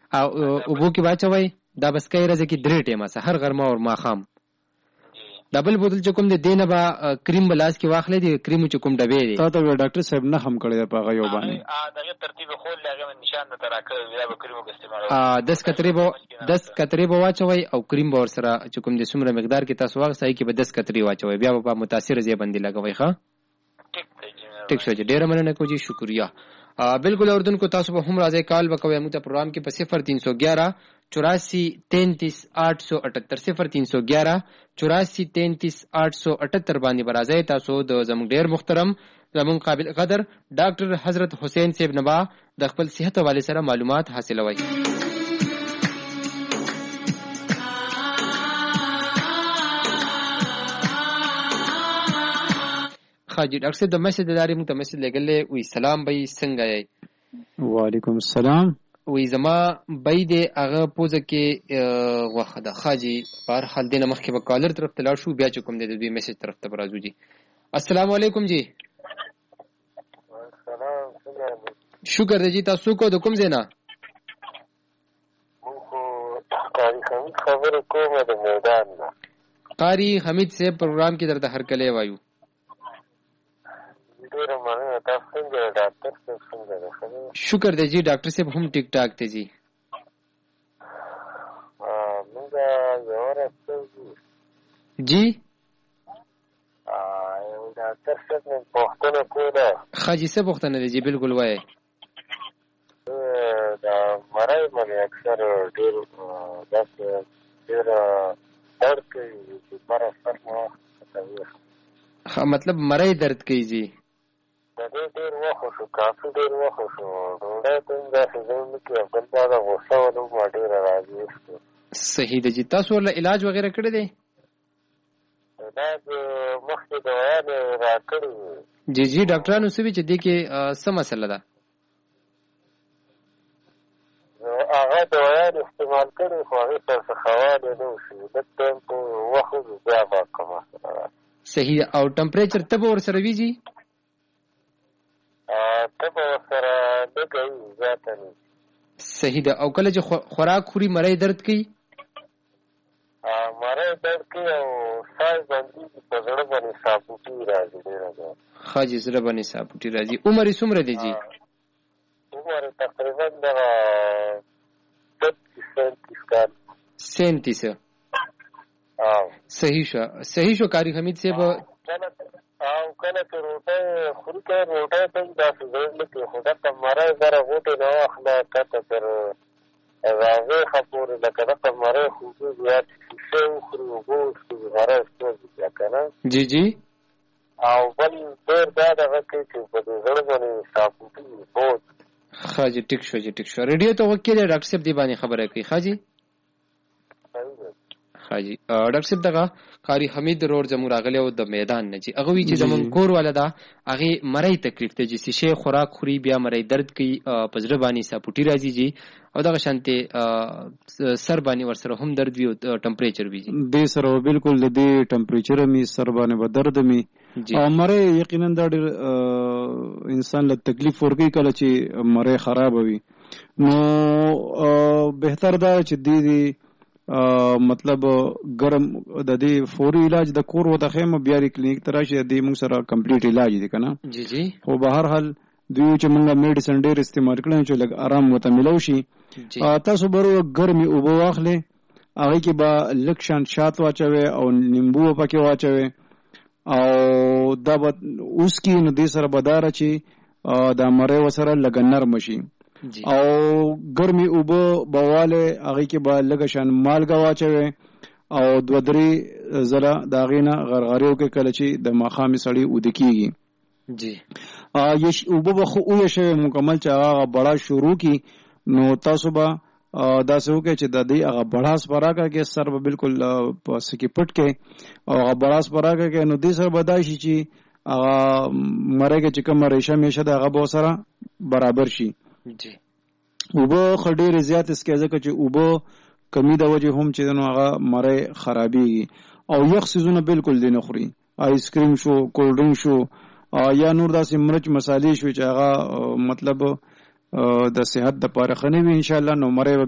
او اوبو کې واچوي دا بس کای راځي کې 3 ټیمه سحر غرمه او ماخام ډبل بوتل چې کوم د دینه با کریم بلاس کې واخلې دي کریم چې کوم ډبې دي تا ته ډاکټر صاحب نه هم کړی په غو باندې دغه ترتیب خو لږه نشان نه تراکه یا به کریمو استعمال 10 کترې به واچوي او کریم به ور سره چې کوم د سمره مقدار کې تاسو واغ صحیح کې به 10 کترې واچوي بیا به متاثر ځای باندې لګوي ښه ټیک شو ډیر مننه کوم جی شکریا بالکل اردن کو تاسو به هم راځي کال وکوي موږ ته پروګرام کې په 0311 84 33 878 0311 84 33 878 باندې برازي تاسو د زموږ ډیر محترم زموږ قابل قدر ډاکټر حضرت حسین صاحب نبا د خپل صحت حواله سره معلومات حاصلوي خاجي ډاکټر صاحب د مسجد داري موږ ته مسجد لګلې وي سلام بھائی څنګه یې وعلیکم السلام وی زما بای دې هغه پوزه کې غوخه ده خاجي بهر حال دې مخکې به کالر طرف ته لاړ شو بیا چې کوم دې د دوی میسج طرف ته برازو جی السلام علیکم جی شکر دې جی تاسو کو د کوم زینا قاری حمید خبره کومه د میدان نه قاری حمید سے پروګرام کې درته هر کله وایو شکر دې جی ډاکټر صاحب هم ټیک ټاک ته جی جی ډاکټر صاحب نن پوښتنه کوله خاجي څه پوښتنه دي جی بالکل وایي دا مرای باندې اکثر ډېر داسې ډېر درد کوي چې مرای سر مو مطلب مرای درد کوي جی ډېر وخت شو کافي ډېر وخت شو ډوډۍ ته هم داسې ځای نه کېږي بل دا د غوسه ولو ما ډېره راځي صحیح ده جی تاسو ورله علاج وغیره کړی دی علاج مخکې دوایانې راکړي جی جی ډاکټرانو سوي چې دې کې څه مسله ده هغه دوایان استعمال کړي خو هغې سره څه ښه والی نه وشي لږ ټایم په وخت بیا به کومه صحیح او ټمپریچر ته به ورسره وي جی ته به ورسره لږه وي زیاته نه صحیح ده او کله چې خوراک خوري مرۍ درد کوي مرۍ درد کوي او ساه بندېږي په زړه باندې ساپوټي راځي ډېره ده ښه جي زړه باندې ساپوټي راځي عمر یې څومره دی جي عمر تقریبا دغه 37 کال 37 صحیح شو کاری حمید صاحب او کله چې روټۍ خوري که روټۍ ته هم داسې زړه نه کوي خو دغه مرۍ زره غوټې نه واخله کته تر راغېخه پورې لکه دغه مرۍ خوږې زیات شیشې وخوري اوبه وڅښي مرۍ ستونزې بیا که نه جی جی او بل ډېر دا دغه کوي چې په دې زړه باندې ساپوټي بوج ښه جي ټیک شو ریډیو ته غوږ کېدی ډاکټر صاحب دې باندې خبره کوي ښه جي حاجی ډاکټر صاحب دغه قاری حمید رور زموږ راغلی او د میدان نه جی هغه وی چې زمون کور والا دا هغه مړی تکلیف ته جی شي خوراک خوري بیا مړی درد کوي پزړه باندې ساپوټی راځي جی او دغه شانته سر باندې ورسره هم درد وی او ټمپریچر وی جی د سره بالکل د دې ټمپریچر می سر باندې به درد می او مړی یقینا دا انسان له تکلیف ورګي کله چې مړی خراب وي نو بهتر دا چې دی مطلب ګرم د دې فوري علاج د کور و د خیمه بیا کلینیک تراشي د موږ سره کمپلیټ علاج دي کنه جی جی خو به هر حال دوی چې موږ میډیسن ډیر استعمال کړو چې لږ آرام وته ملو شي تاسو برو ګرمي او واخلې هغه کې به لکشان شات واچوي او نیمبو پکې واچوي او دا به اوس کې نو دې سره بدار چې دا مړې وسره لګ نرم شي او ګرمي اوبه بواله هغه کې به لږ شان مالګه واچوي او 2-3 زره دا غینه غرغریو کې کله چې د ماخامي سړی ودکیږي جی یش اوبه به خو یې شوی مکمل چې هغه بڑا شروع کی نو تاسو به دا څه وکړي چې د دې هغه بڑاس پراګه کې سر به بالکل پس کې پټ کې او هغه بڑاس پراګه کې نو دې سر بدایشي چې هغه مرګه چې کوم ریشه میشه د هغه به سره برابر شي جی اوبه خډیر زیات اسکه ځکه چې اوبه کمی د وجه هم چې نو هغه مړی خرابېږي او یخ سيزونه بالکل دی نه خوري آیس کریم شو کولډ ډرینک شو یا نور داسې مرچ مصالې شو چې هغه مطلب د صحت د لپاره خنوي ان شاء الله نو مړی